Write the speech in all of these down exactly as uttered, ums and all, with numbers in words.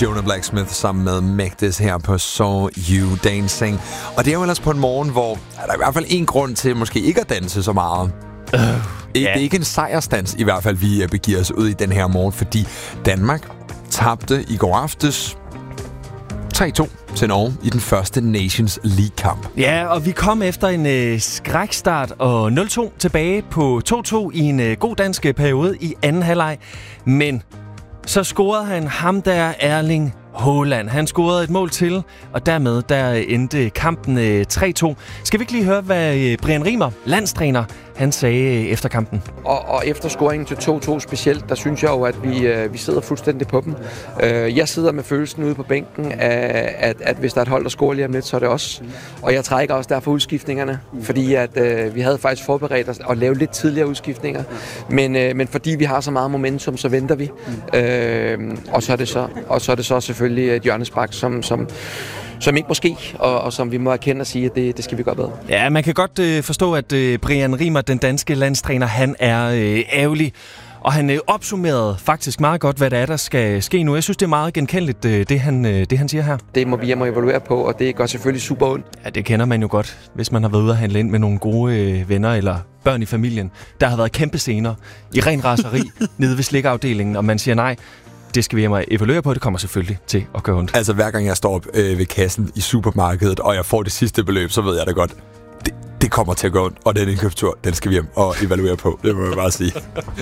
Jonah Blacksmith sammen med Magdes her på Saw You Dancing. Og det er jo ellers på en morgen, hvor er der i hvert fald en grund til måske ikke at danse så meget. Uh, yeah. Det er ikke en sejrsdans i hvert fald, vi begiver os ud i den her morgen, fordi Danmark tabte i går aftes tre to til Norge i den første Nations League-kamp. Ja, og vi kom efter en øh, skrækstart og nul to tilbage på to to i en øh, god dansk periode i anden halvleg. Men så scorede han ham der Erling Haaland. Han scorede et mål til, og dermed der endte kampen øh, tre to. Skal vi ikke lige høre, hvad øh, Brian Rimer, landstræner, han sagde øh, efter kampen? Og, og efter scoringen til to to specielt, der synes jeg jo, at vi, øh, vi sidder fuldstændig på dem. Øh, jeg sidder med følelsen ude på bænken af, at, at hvis der er et hold, der scorer lige om lidt, så er det os. Og jeg trækker også derfor udskiftningerne, fordi at, øh, vi havde faktisk forberedt os at lave lidt tidligere udskiftninger. Men, øh, men fordi vi har så meget momentum, så venter vi. Øh, og, så er det så, og så er det så selvfølgelig et hjørnespark, som... som Som ikke må ske, og, og som vi må erkende og sige, at det, det skal vi gøre bedre. Ja, man kan godt øh, forstå, at øh, Brian Rimer, den danske landstræner, han er øh, ærgerlig. Og han øh, opsummerede faktisk meget godt, hvad der er, der skal ske nu. Jeg synes, det er meget genkendeligt, øh, det, han, øh, det han siger her. Det må vi hjem og evaluere på, og det gør selvfølgelig super ondt. Ja, det kender man jo godt, hvis man har været ude at handle ind med nogle gode øh, venner eller børn i familien. Der har været kæmpe scener i ren raseri nede ved slikafdelingen, og man siger nej. Det skal vi hjem og evaluere på, det kommer selvfølgelig til at gøre ondt. Altså hver gang jeg står op øh, ved kassen i supermarkedet, og jeg får det sidste beløb, så ved jeg da godt, det, det kommer til at gå ondt. Og den indkøbstur, den skal vi hjem og evaluere på. Det må jeg bare sige.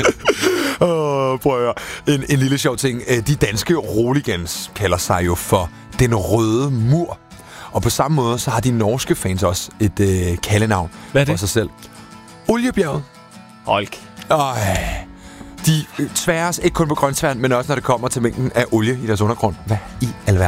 oh, prøv at høre. En, en lille sjov ting. De danske Roligans kalder sig jo for den røde mur. Og på samme måde, så har de norske fans også et øh, kaldenavn for sig selv. Oliebjerget. Holk. Øj. De tværes ikke kun på grøntsværn, men også når det kommer til mængden af olie i deres undergrund. Hvad i alverden?